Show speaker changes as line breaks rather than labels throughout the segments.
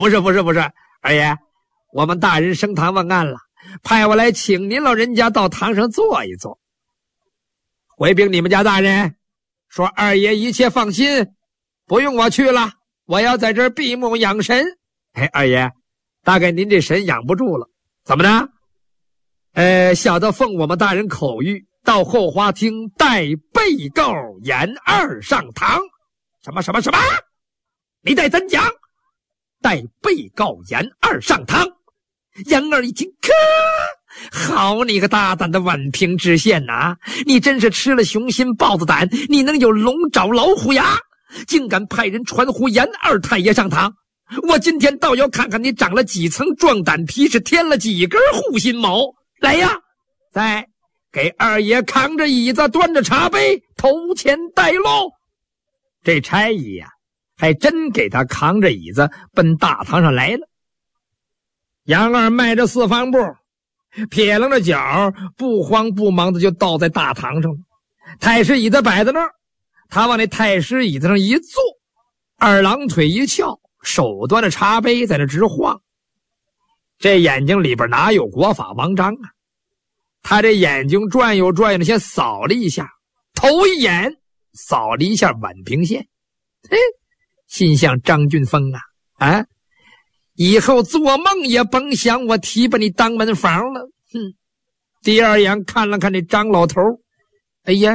不是，二爷，我们大人升堂问案了，派我来请您老人家到堂上坐一坐。回禀你们家大人，说二爷一切放心，不用我去了，我要在这儿闭目养神。二爷，大概您这神养不住了，怎么的？小的奉我们大人口谕，到后花厅带被告严二上堂。什么？你带怎讲？带被告严二上堂。严二一听，好你个大胆的宛平知县呐！你真是吃了熊心豹子胆，你能有龙爪老虎牙，竟敢派人传呼严二太爷上堂！我今天倒要看看你长了几层壮胆皮，是添了几根护心毛。来呀，再给二爷扛着椅子，端着茶杯，头前带路。这差役呀，还真给他扛着椅子奔大堂上来了。杨二迈着四方步，撇楞着脚，不慌不忙的就倒在大堂上了。太师椅子摆在那儿，他往那太师椅子上一坐，二郎腿一翘，手端着茶杯在那直晃。这眼睛里边哪有国法王章啊？他这眼睛转悠转悠的，先扫了一下，头一眼扫了一下宛平县，心想张俊峰啊，以后做梦也甭想我提拔你当门房了。第二眼看了看这张老头，哎呀，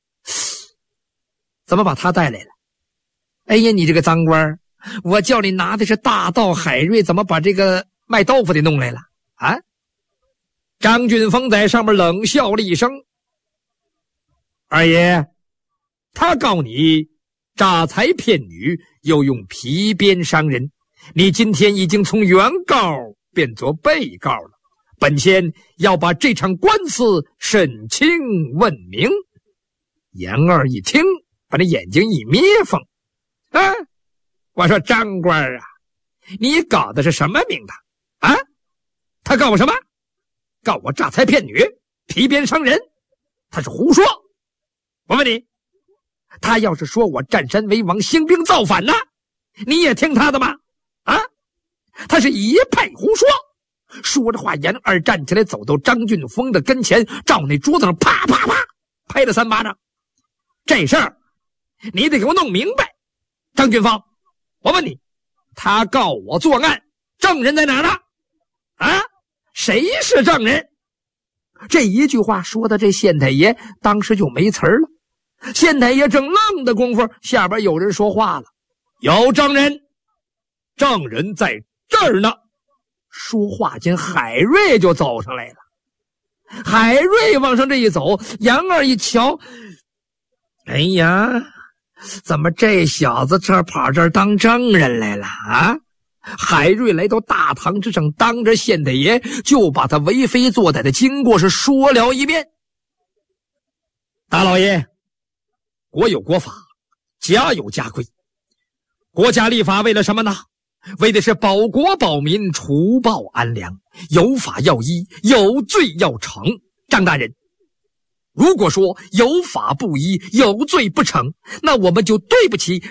怎么把他带来了？哎呀，你这个脏官，我叫你拿的是大道海瑞，怎么把这个卖豆腐的弄来了啊？张俊峰在上面冷笑了一声，二爷，他告你诈财骗女，又用皮鞭伤人，你今天已经从原告变作被告了，本县要把这场官司审清问明。严二一听，把那眼睛一眯缝，我说张官啊，你搞的是什么名堂啊？他告我什么？告我诈财骗女，皮鞭伤人，他是胡说。我问你，他要是说我占山为王，兴兵造反呢，你也听他的吗？他是一派胡说。说着话，严二站起来，走到张俊峰的跟前，照那桌子上啪啪啪拍了3巴掌。这事儿你得给我弄明白。张俊峰，我问你，他告我作案，证人在哪儿呢？谁是证人？这一句话说的这县太爷当时就没词儿了。县太爷正愣的功夫，下边有人说话了，有证人，证人在这儿呢。说话间，海瑞就走上来了。海瑞往上这一走，杨二一瞧，哎呀，怎么这小子这跑这儿当证人来了啊？海瑞来到大堂之上，当着县太爷就把他为非作歹的经过是说了一遍。大老爷，国有国法，家有家规，国家立法为了什么呢？为的是保国保民，除暴安良，有法要依，有罪要惩。张大人，如果说有法不依，有罪不惩，那我们就对不起